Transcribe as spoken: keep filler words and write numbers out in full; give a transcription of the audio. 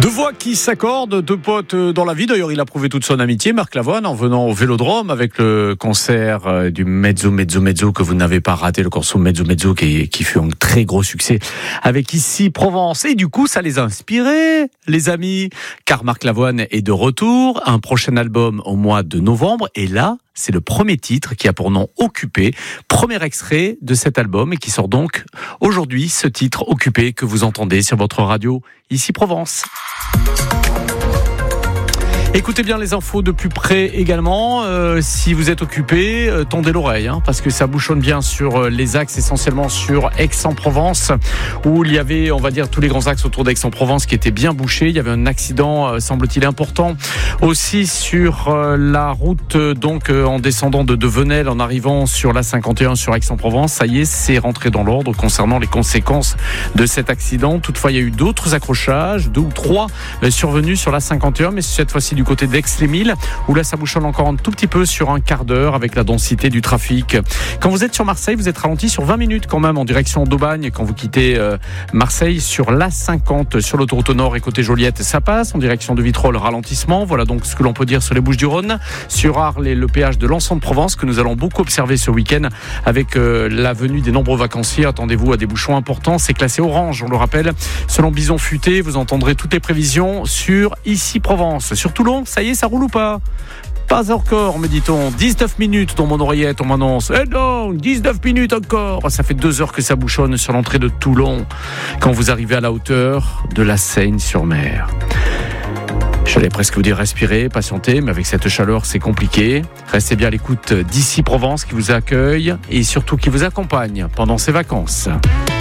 Deux voix qui s'accordent, deux potes dans la vie. D'ailleurs, il a prouvé toute son amitié, Marc Lavoine, en venant au Vélodrome avec le concert du Mezzo Mezzo Mezzo que vous n'avez pas raté, le concert Mezzo Mezzo qui, qui fut un très gros succès avec Ici Provence. Et du coup, ça les a inspirés, les amis, car Marc Lavoine est de retour. Un prochain album au mois de novembre. Et là, c'est le premier titre qui a pour nom Occupé, premier extrait de cet album et qui sort donc aujourd'hui, ce titre Occupé que vous entendez sur votre radio Ici Provence. Écoutez bien les infos de plus près également. Euh, si vous êtes occupé, euh, tendez l'oreille, hein, parce que ça bouchonne bien sur euh, les axes, essentiellement sur Aix-en-Provence, où il y avait, on va dire, tous les grands axes autour d'Aix-en-Provence qui étaient bien bouchés. Il y avait un accident, euh, semble-t-il, important aussi sur euh, la route, euh, donc euh, en descendant de, de Venelle, en arrivant sur la cinquante et un sur Aix-en-Provence. Ça y est, c'est rentré dans l'ordre concernant les conséquences de cet accident. Toutefois, il y a eu d'autres accrochages, deux ou trois euh, survenus sur la cinquante et un, mais cette fois-ci du côté d'Aix-les-Milles, où là ça bouchonne encore un tout petit peu sur un quart d'heure avec la densité du trafic. Quand vous êtes sur Marseille, vous êtes ralenti sur vingt minutes quand même en direction d'Aubagne. Quand vous quittez euh, Marseille sur l'A cinquante, sur l'autoroute au nord et côté Joliette, ça passe. En direction de Vitrolles, ralentissement. Voilà donc ce que l'on peut dire sur les Bouches-du-Rhône. Sur Arles et le péage de l'Anson de Provence que nous allons beaucoup observer ce week-end avec euh, la venue des nombreux vacanciers. Attendez-vous à des bouchons importants. C'est classé orange, on le rappelle. Selon Bison Futé, vous entendrez toutes les prévisions sur Ici Provence. Sur Toulon, ça y est, ça roule ou pas ? Pas encore, me dit-on. dix-neuf minutes dans mon oreillette, on m'annonce. Eh non, dix-neuf minutes encore. Ça fait deux heures que ça bouchonne sur l'entrée de Toulon, quand vous arrivez à la hauteur de la Seine-sur-Mer. J'allais presque vous dire respirer, patienter, mais avec cette chaleur, c'est compliqué. Restez bien à l'écoute d'Ici Provence qui vous accueille et surtout qui vous accompagne pendant ces vacances.